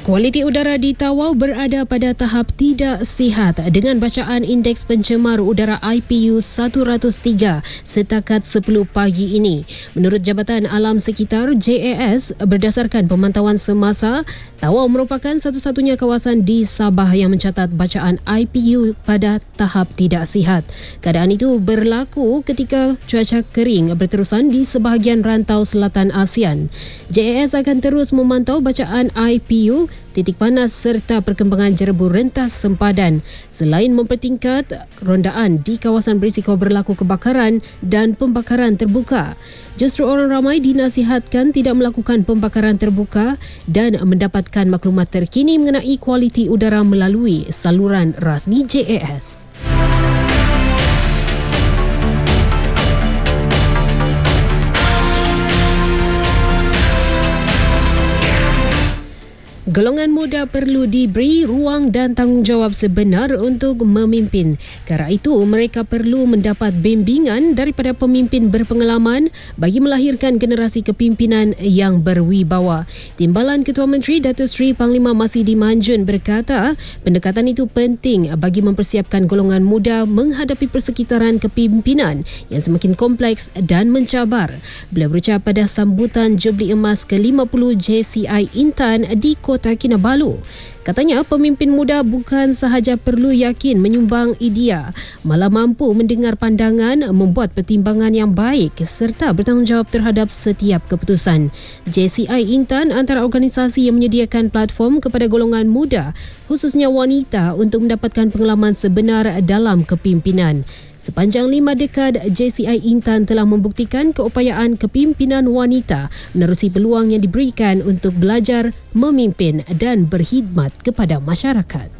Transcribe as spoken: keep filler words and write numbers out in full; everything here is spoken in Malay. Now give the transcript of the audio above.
Kualiti udara di Tawau berada pada tahap tidak sihat dengan bacaan indeks pencemar udara I P U seratus tiga setakat sepuluh pagi ini. Menurut Jabatan Alam Sekitar J A S, berdasarkan pemantauan semasa, Tawau merupakan satu-satunya kawasan di Sabah yang mencatat bacaan I P U pada tahap tidak sihat. Keadaan itu berlaku ketika cuaca kering berterusan di sebahagian rantau selatan ASEAN. J A S akan terus memantau bacaan I P U, titik panas serta perkembangan jerebu rentas sempadan selain mempertingkat rondaan di kawasan berisiko berlaku kebakaran dan pembakaran terbuka. Justru orang ramai dinasihatkan tidak melakukan pembakaran terbuka dan mendapatkan maklumat terkini mengenai kualiti udara melalui saluran rasmi J A S. Golongan muda perlu diberi ruang dan tanggungjawab sebenar untuk memimpin. Kerana itu, mereka perlu mendapat bimbingan daripada pemimpin berpengalaman bagi melahirkan generasi kepimpinan yang berwibawa. Timbalan Ketua Menteri Datuk Seri Panglima Masidi Manjun berkata, pendekatan itu penting bagi mempersiapkan golongan muda menghadapi persekitaran kepimpinan yang semakin kompleks dan mencabar. Beliau berucap pada sambutan Jubli Emas ke lima puluh J C I Intan di Kota Kinabalu. Katanya, pemimpin muda bukan sahaja perlu yakin menyumbang idea, malah mampu mendengar pandangan, membuat pertimbangan yang baik serta bertanggungjawab terhadap setiap keputusan. J C I Intan antara organisasi yang menyediakan platform kepada golongan muda, khususnya wanita, untuk mendapatkan pengalaman sebenar dalam kepimpinan. Sepanjang lima dekad, J C I Intan telah membuktikan keupayaan kepimpinan wanita menerusi peluang yang diberikan untuk belajar, memimpin dan berkhidmat kepada masyarakat.